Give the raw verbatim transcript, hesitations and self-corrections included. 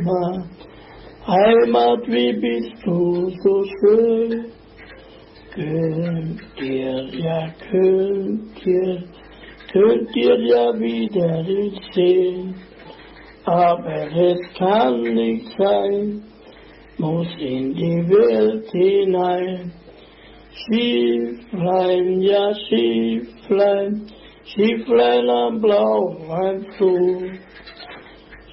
Heimat. Heimat, wie bist du so schön? Könnt ihr, ja, könnt ihr, könnt ihr ja wieder nicht sehen. Aber es kann nicht sein, muss in die Welt hinein. Schieflein, ja Schieflein, Schieflein am blauen Fluss.